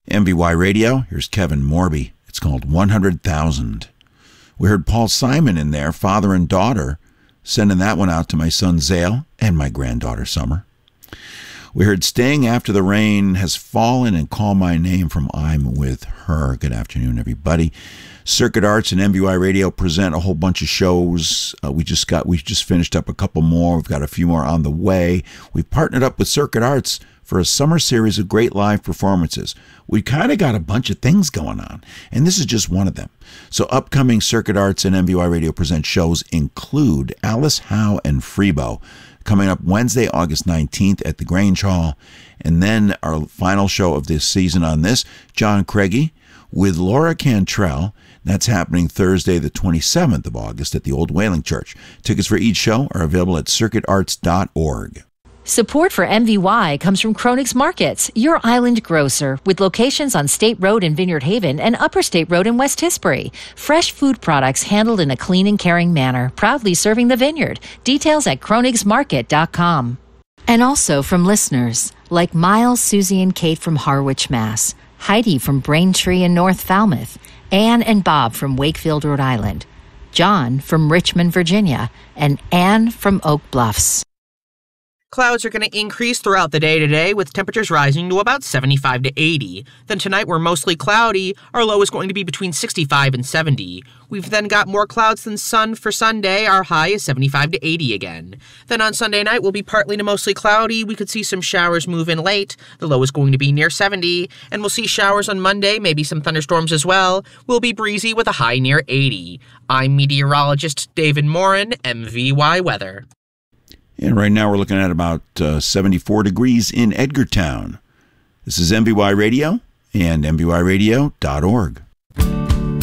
MVY Radio, here's Kevin Morby. It's called 100,000. We heard Paul Simon in there, Father and Daughter, sending that one out to my son Zale and my granddaughter Summer. We heard Staying After the Rain Has Fallen and Call My Name from I'm With Her. Good afternoon, everybody. Circuit Arts and MVY Radio present a whole bunch of shows. We just finished up a couple more. We've got a few more on the way. We've partnered up with Circuit Arts for a summer series of great live performances. We kind of got a bunch of things going on, and this is just one of them. So upcoming Circuit Arts and MVY Radio present shows include Alice Howe and Freebo, coming up Wednesday, August 19th at the Grange Hall. And then our final show of this season on this, John Craigie with Laura Cantrell. That's happening Thursday, the 27th of August at the Old Whaling Church. Tickets for each show are available at circuitarts.org. Support for MVY comes from Kronig's Markets, your island grocer, with locations on State Road in Vineyard Haven and Upper State Road in West Tisbury. Fresh food products handled in a clean and caring manner, proudly serving the vineyard. Details at kronigsmarket.com. And also from listeners like Miles, Susie, and Kate from Harwich, Mass., Heidi from Braintree in North Falmouth, Anne and Bob from Wakefield, Rhode Island, John from Richmond, Virginia, and Anne from Oak Bluffs. Clouds are going to increase throughout the day today, with temperatures rising to about 75 to 80. Then tonight we're mostly cloudy. Our low is going to be between 65 and 70. We've then got more clouds than sun for Sunday. Our high is 75 to 80 again. Then on Sunday night we'll be partly to mostly cloudy. We could see some showers move in late. The low is going to be near 70. And we'll see showers on Monday, maybe some thunderstorms as well. We'll be breezy with a high near 80. I'm meteorologist David Morin, MVY Weather. And right now we're looking at about 74 degrees in Edgartown. This is MVY Radio and MVYradio.org.